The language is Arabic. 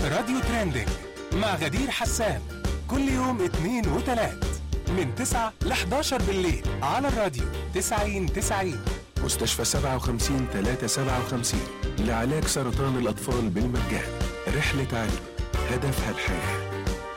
راديو ترندنج مع غدير حسان كل يوم 2 و3 من 9 ل 11 بالليل على الراديو 90-90. مستشفى 57-357 لعلاج سرطان الأطفال بالمجان. رحلة علم هدفها الحياة.